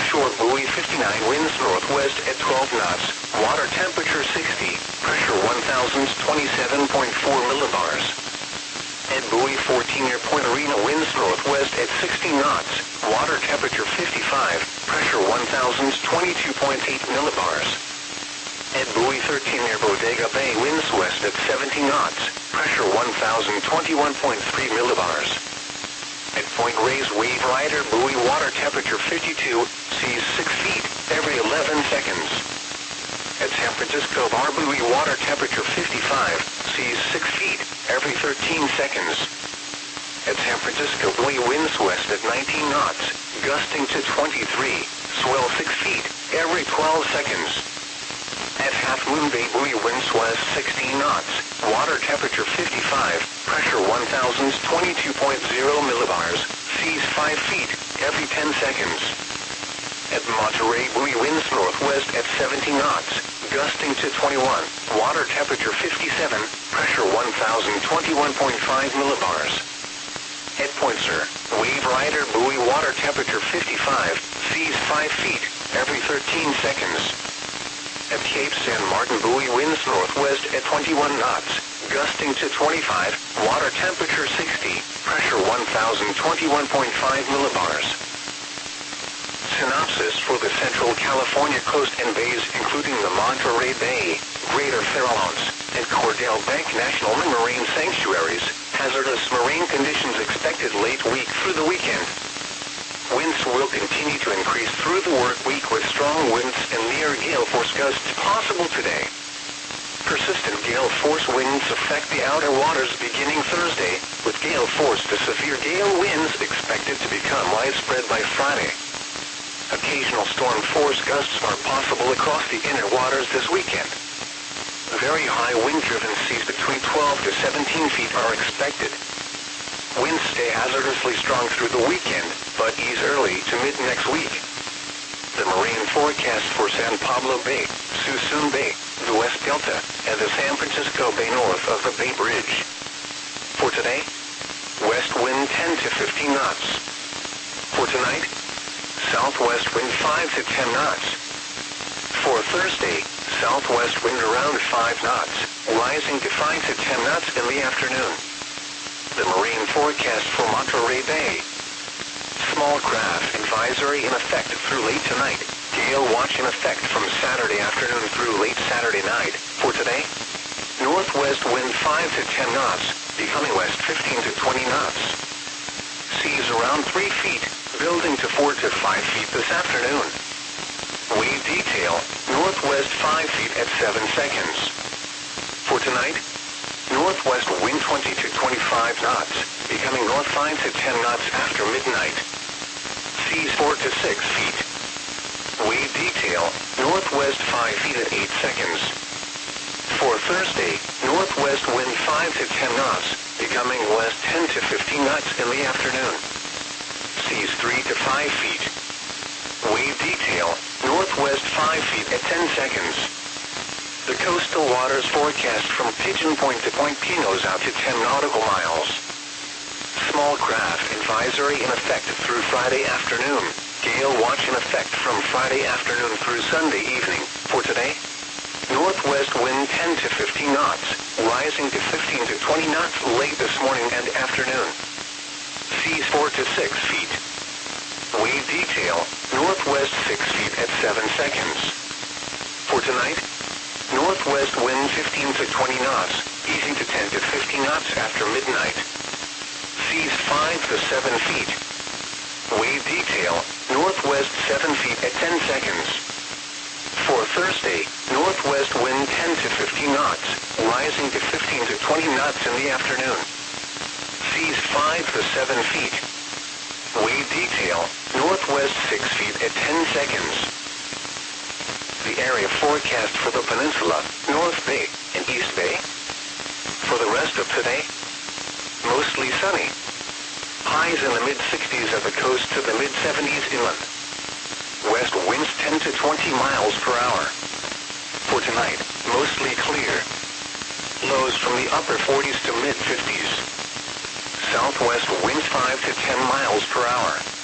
offshore buoy 59, winds northwest at 12 knots, water temperature 60, pressure 1027.4 millibars. At buoy 14 near Point Arena, winds northwest at 60 knots, water temperature 55, pressure 1022.8 millibars. At buoy 13 near Bodega Bay, winds west at 70 knots, pressure 1021.3 millibars. At Point Reyes Wave Rider buoy, water temperature 52, seas 6 feet every 11 seconds. At San Francisco Bar buoy, water temperature 55, seas 6 feet every 13 seconds. At San Francisco buoy, winds west at 19 knots, gusting to 23, swell 6 feet every 12 seconds. At Half Moon Bay buoy, winds west 16 knots, water temperature 55, pressure 1022.0 millibars, seas 5 feet every 10 seconds. At Monterey buoy, winds northwest at 70 knots, gusting to 21, water temperature 57, pressure 1021.5 millibars. At Point Sur, Wave Rider buoy, water temperature 55, seas 5 feet every 13 seconds. At Cape San Martin buoy, winds northwest at 21 knots, gusting to 25, water temperature 60, pressure 1021.5 millibars. Synopsis for the Central California coast and bays, including the Monterey Bay, Greater Farallones, and Cordell Bank National Marine Sanctuaries. Hazardous marine conditions expected late week through the weekend. Winds will continue to increase through the work week with strong winds and near gale force gusts possible today. Persistent gale force winds affect the outer waters beginning Thursday, with gale force to severe gale winds expected to become widespread by Friday. Occasional storm force gusts are possible across the inner waters this weekend. Very high wind-driven seas between 12 to 17 feet are expected. Winds stay hazardously strong through the weekend, but ease early to mid-next week. The marine forecast for San Pablo Bay, Suisun Bay, the West Delta, and the San Francisco Bay north of the Bay Bridge. For today, west wind 10 to 15 knots. For tonight, southwest wind 5 to 10 knots. For Thursday, southwest wind around 5 knots, rising to 5 to 10 knots in the afternoon. The marine forecast for Monterey Bay. Small craft advisory in effect through late tonight. Gale watch in effect from Saturday afternoon through late Saturday night. For today, northwest wind 5 to 10 knots, becoming west 15 to 20 knots. Seas around 3 feet, building to 4 to 5 feet this afternoon. Wave detail, northwest 5 feet at 7 seconds. For tonight, northwest wind 20 to 25 knots, becoming north 5 to 10 knots after midnight. Seas 4 to 6 feet. Wave detail, northwest 5 feet at 8 seconds. For Thursday, northwest wind 5 to 10 knots, becoming west 10 to 15 knots in the afternoon. Seas 3 to 5 feet. Wave detail, northwest 5 feet at 10 seconds. The coastal waters forecast from Pigeon Point to Point Pinos out to 10 nautical miles. Small craft advisory in effect through Friday afternoon. Gale watch in effect from Friday afternoon through Sunday evening. For today, northwest wind 10 to 15 knots, rising to 15 to 20 knots late this morning and afternoon. Seas 4 to 6 feet. Wave detail, northwest 6 feet at 7 seconds. For tonight, northwest wind 15 to 20 knots, easing to 10 to 15 knots after midnight. Seas 5 to 7 feet. Wave detail, northwest 7 feet at 10 seconds. For Thursday, northwest wind 10 to 15 knots, rising to 15 to 20 knots in the afternoon. Seas 5 to 7 feet. Wave detail, northwest 6 feet at 10 seconds. The area forecast for the peninsula, North Bay, and East Bay. For the rest of today, mostly sunny. Highs in the mid-60s at the coast to the mid-70s inland. West winds 10 to 20 miles per hour. For tonight, mostly clear. Lows from the upper 40s to mid-50s. Southwest winds 5 to 10 miles per hour.